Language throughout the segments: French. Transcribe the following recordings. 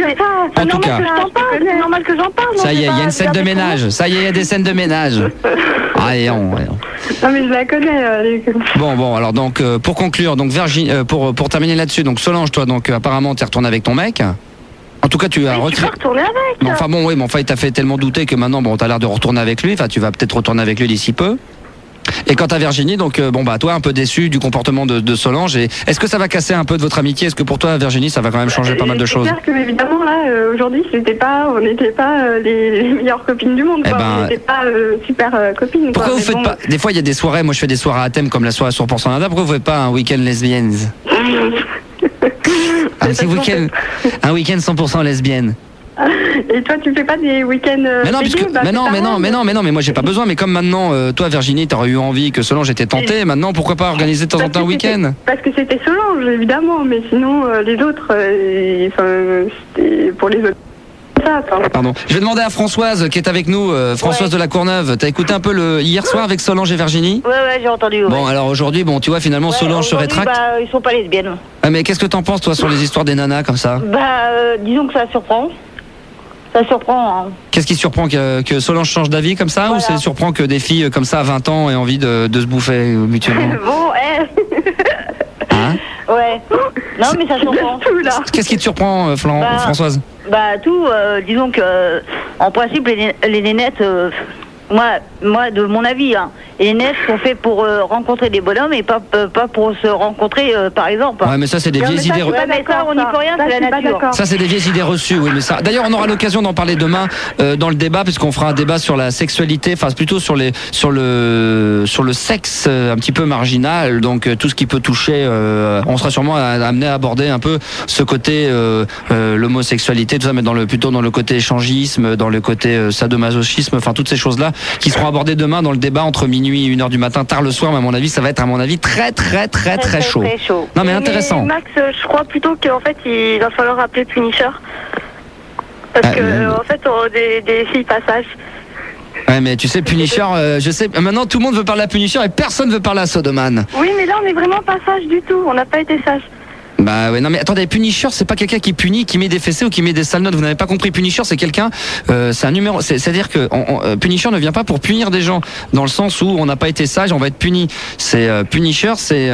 En tout cas, c'est normal que j'en parle. ça y est, il y a une scène de ménage. Ça y est, il y a des scènes de ménage. Voyons. Non mais je la connais. Bon, alors donc pour conclure, donc Virginie, pour terminer là-dessus, donc Solange, toi, donc apparemment t'es retourné avec ton mec. En tout cas, tu as Je suis pas retournée avec. Bon, enfin bon, oui, mais enfin il t'a fait tellement douter que maintenant, bon, t'as l'air de retourner avec lui. Enfin, tu vas peut-être retourner avec lui d'ici peu. Et quant à Virginie, donc toi un peu déçu du comportement de Solange. Et est-ce que ça va casser un peu de votre amitié? Est-ce que pour toi, Virginie, ça va quand même changer pas mal de choses? C'est clair que évidemment là, aujourd'hui, on n'était pas les meilleures copines du monde. On n'était pas super copines. Pourquoi vous faites pas? Des fois, il y a des soirées. Moi, je fais des soirées à thème comme la soirée sur Pourcent Nada. Pourquoi vous faites pas un week-end lesbienne? Un week-end 100% lesbienne. Et toi, tu fais pas des week-ends mais moi j'ai pas besoin. Mais comme maintenant, toi Virginie, t'aurais eu envie que Solange était tentée. Maintenant, pourquoi pas organiser de temps en temps un week-end? Parce que c'était Solange, évidemment. Mais sinon, les autres, c'était pour les autres. Pardon. Je vais demander à Françoise qui est avec nous, Françoise de la Courneuve. T'as écouté un peu hier soir avec Solange et Virginie? Ouais, j'ai entendu. Ouais. Bon, alors aujourd'hui, tu vois, finalement, Solange se rétracte. Ils sont pas lesbiennes. Ah, mais qu'est-ce que t'en penses, toi, sur les histoires des nanas comme ça? Disons que ça surprend. Ça surprend. Hein. Qu'est-ce qui surprend que Solange change d'avis comme ça, ou ça surprend que des filles comme ça à 20 ans aient envie de se bouffer mutuellement? Bon, Hein? Ouais. Non, mais ça surprend. Qu'est-ce qui te surprend, Françoise? Tout. Disons que, en principe, les nénettes, moi, de mon avis, hein, les nénettes sont faites pour rencontrer des bonhommes et pas pour se rencontrer, par exemple. Ouais, mais ça, c'est des vieilles idées reçues. Mais ça, on n'y peut rien, c'est la nature. Ça, c'est des vieilles idées reçues, oui, mais ça. D'ailleurs, on aura l'occasion d'en parler demain dans le débat, puisqu'on fera un débat sur la sexualité, enfin plutôt sur le sexe un petit peu marginal, donc tout ce qui peut toucher. On sera sûrement amené à aborder un peu ce côté l'homosexualité, tout ça, mais plutôt dans le côté échangisme, dans le côté sadomasochisme, enfin toutes ces choses-là qui seront abordées demain dans le débat entre minuit et 1h du matin, tard le soir, mais à mon avis, ça va être très chaud. Non, mais intéressant. Max, je crois plutôt qu'en fait, il va falloir appeler Punisher. Parce que, en fait, on des filles passage. Ouais, mais tu sais, Punisher, je sais, maintenant tout le monde veut parler à Punisher et personne veut parler à Sodoman. Oui, mais là, on est vraiment pas sage du tout. On n'a pas été sage. Bah ouais, non mais attendez, Punisher, c'est pas quelqu'un qui punit, qui met des fessées ou qui met des sales notes. Vous n'avez pas compris. Punisher, c'est quelqu'un, c'est un numéro. C'est-à-dire que Punisher ne vient pas pour punir des gens, dans le sens où on n'a pas été sage, on va être puni. C'est Punisher, c'est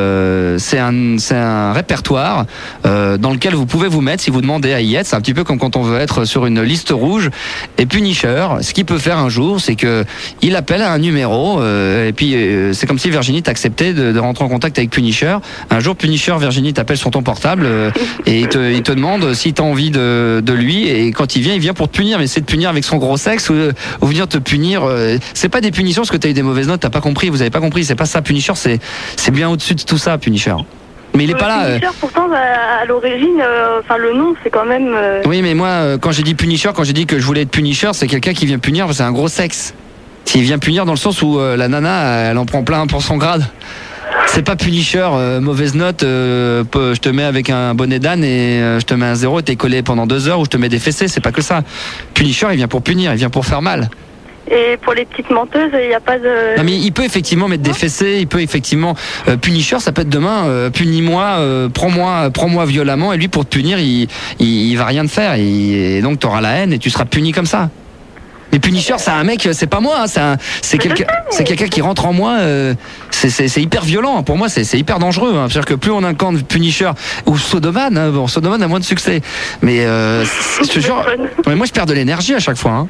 un répertoire dans lequel vous pouvez vous mettre si vous demandez à y être. C'est un petit peu comme quand on veut être sur une liste rouge. Et Punisher, ce qu'il peut faire un jour, c'est que il appelle à un numéro et puis c'est comme si Virginie t'acceptait de rentrer en contact avec Punisher. Un jour, Punisher, Virginie t'appelle sur ton portable et il te demande si t'as envie de lui, et quand il vient pour te punir, mais c'est de punir avec son gros sexe ou venir te punir. C'est pas des punitions parce que t'as eu des mauvaises notes, t'as pas compris, vous avez pas compris, c'est pas ça. Punisher, c'est bien au-dessus de tout ça, Punisher. Mais il est pas là. Punisher, pourtant, à l'origine, le nom, c'est quand même. Oui, mais moi, quand j'ai dit Punisher, quand j'ai dit que je voulais être Punisher, c'est quelqu'un qui vient punir, c'est un gros sexe. S'il vient punir dans le sens où la nana, elle en prend plein pour son grade. C'est pas Punisher, mauvaise note, je te mets avec un bonnet d'âne et je te mets un 0 et t'es collé pendant 2 heures, ou je te mets des fessées, c'est pas que ça. Punisher, il vient pour punir, il vient pour faire mal. Et pour les petites menteuses, il n'y a pas de... Non mais il peut effectivement mettre des fessées, il peut effectivement... Punisher, ça peut être demain, punis-moi, prends-moi violemment, et lui pour te punir, il va rien te faire, et donc t'auras la haine et tu seras puni comme ça. Mais Punisher, c'est un mec, c'est pas moi, c'est quelqu'un qui rentre en moi, c'est hyper violent, pour moi c'est hyper dangereux, hein. C'est-à-dire que plus on incarne Punisher ou Sodoman, hein, bon, Sodoman a moins de succès, mais je te jure, moi je perds de l'énergie à chaque fois, hein.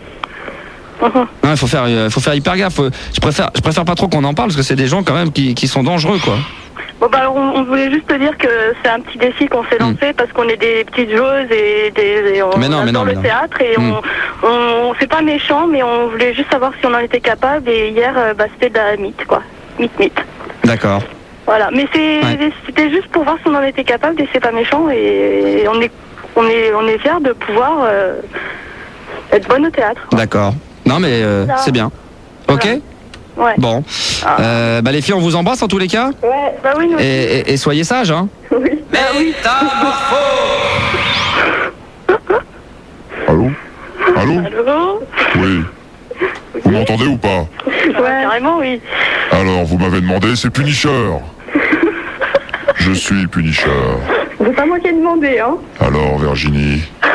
Il faut faire hyper gaffe. Je préfère pas trop qu'on en parle parce que c'est des gens quand même qui sont dangereux, quoi. Bon bah alors on voulait juste te dire que c'est un petit défi qu'on s'est lancé parce qu'on est des petites joueuses et on adore le théâtre et on c'est pas méchant, mais on voulait juste savoir si on en était capable, et hier c'était de la mythe, quoi. Mythe. D'accord. Voilà, mais c'était juste pour voir si on en était capable, et c'est pas méchant, et on est fiers de pouvoir être bonne au théâtre. D'accord. Non mais c'est bien. Ok. Voilà. Ouais. Bon. Les filles, on vous embrasse en tous les cas. Ouais, bah oui, nous. Et soyez sages, hein. Oui. Bah oui. Allô? Allô? Oui. Vous m'entendez ou pas? Ouais, carrément, oui. Alors, vous m'avez demandé, c'est Punisher. Je suis Punisher. C'est pas moi qui ai demandé, hein. Alors, Virginie,